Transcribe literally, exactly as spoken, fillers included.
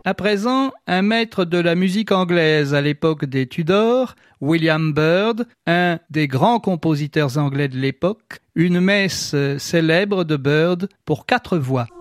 À présent, un maître de la musique anglaise à l'époque des Tudors, William Byrd, un des grands compositeurs anglais de l'époque, une messe célèbre de Byrd pour quatre voix.